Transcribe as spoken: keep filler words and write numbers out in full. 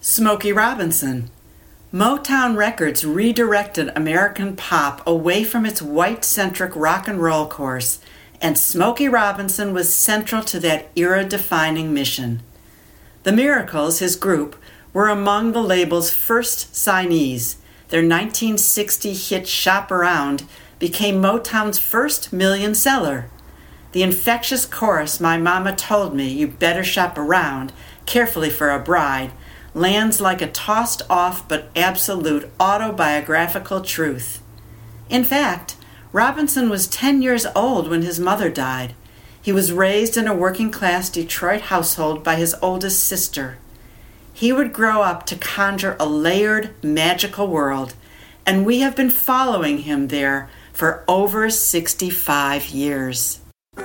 Smokey Robinson. Motown Records redirected American pop away from its white-centric rock and roll course, and Smokey Robinson was central to that era-defining mission. The Miracles, his group, were among the label's first signees. Their nineteen sixty hit Shop Around became Motown's first million seller. The infectious chorus, "My Mama Told Me You Better Shop Around, Carefully for a Bride," lands like a tossed-off but absolute autobiographical truth. In fact, Robinson was ten years old when his mother died. He was raised in a working-class Detroit household by his oldest sister. He would grow up to conjure a layered, magical world, and we have been following him there for over sixty-five years.